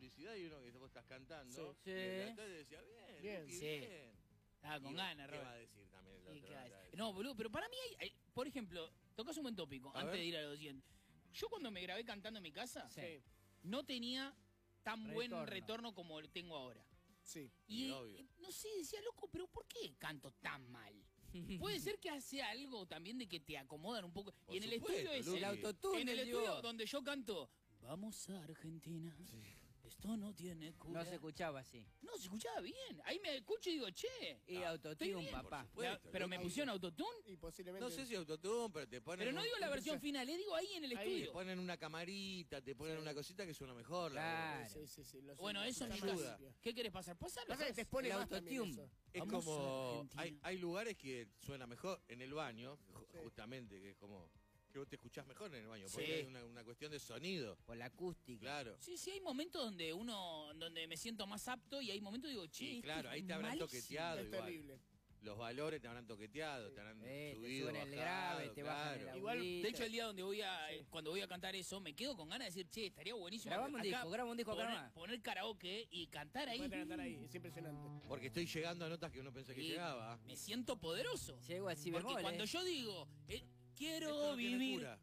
publicidad y uno que vos estás cantando. Sí. Y el actor decía, bien, Bien. Luqui, Sí. bien. Estaba con Y, ganas, ¿qué va a Robert. decir también el Y otro? claro. No, boludo, pero para mí por ejemplo, tocas un buen tópico, A antes ver. de ir a lo siguiente. Yo cuando me grabé cantando en mi casa, Sí. no tenía tan buen Retorno. retorno como el tengo ahora. Sí. Y Sí, obvio. no sé, decía, loco, pero ¿por qué canto tan mal? Puede ser que hace algo también de que te acomodan un poco. Por Y en el supuesto, estudio ese, Luqui. El autotune, en el digo. estudio donde yo canto, vamos a Argentina, esto no tiene cura. No se escuchaba así. No, se escuchaba bien. Ahí me escucho y digo, che. Y estoy autotune, bien. papá. Por supuesto, Pero me Luqui. pusieron autotune. Y posiblemente... No sé si autotune, pero te ponen... Pero no digo la versión final, le digo ahí en el Ahí, Te estudio. ponen una camarita, te ponen una cosita que suena mejor. la Claro. verdad. Sí, sí, sí. Bueno, eso me ayuda. ayuda. ¿Qué querés pasar? Pasalo. Pasa que te expone El más también autotune. eso. Es Vamos a como... Argentina. Hay lugares que suena mejor en el baño, justamente, que es como... Que vos te escuchás mejor en el baño, porque Sí. hay una cuestión de sonido. Por la acústica. Claro. Sí, sí, hay momentos donde me siento más apto y hay momentos digo, che, Sí, esto claro, es ahí te habrán malísimo. toqueteado Es igual. terrible. Los valores te habrán toqueteado, te habrán Te subido, suben el bajado, grave, te bajan claro. el Igual, audito. De hecho, el día donde cuando voy a cantar eso, me quedo con ganas de decir, che, estaría buenísimo. Grabamos un acá disco, grabamos un disco acá poner, nomás. poner karaoke y cantar ahí. Puede cantar ahí, es impresionante. Porque estoy llegando a notas que uno pensé que Y llegaba. me siento poderoso. Llego así Porque bemol, cuando yo digo, Esto quiero no tiene vivir cura.